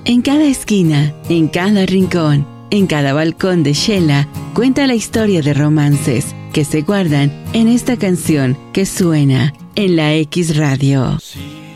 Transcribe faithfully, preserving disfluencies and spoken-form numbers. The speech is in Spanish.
En cada esquina, en cada rincón, en cada balcón de Shela, cuenta la historia de romances que se guardan en esta canción que suena en la X Radio. Sí.